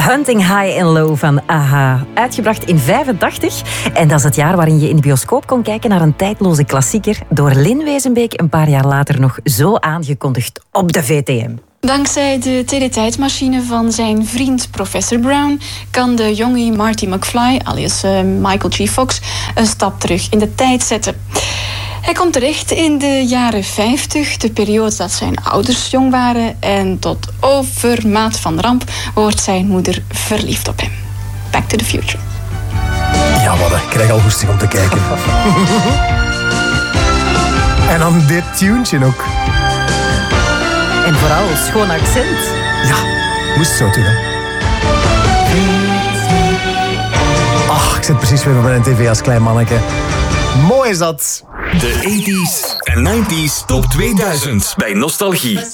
Hunting High and Low van A-ha. Uitgebracht in 1985. En dat is het jaar waarin je in de bioscoop kon kijken naar een tijdloze klassieker. Door Lin Wezenbeek een paar jaar later nog zo aangekondigd op de VTM. Dankzij de teletijdmachine van zijn vriend Professor Brown kan de jonge Marty McFly, alias Michael G. Fox, een stap terug in de tijd zetten. Hij komt terecht in de jaren 50, de periode dat zijn ouders jong waren, en tot overmaat van ramp wordt zijn moeder verliefd op hem. Back to the Future. Ja, wat, ik krijg al goesting om te kijken. En dan dit tuentje ook. En vooral schoon accent. Ja, moest zo doen, hè. Ach, ik zit precies weer op mijn tv als klein manneke. Mooi is dat. De 80s en 90s top 2000 bij Nostalgie.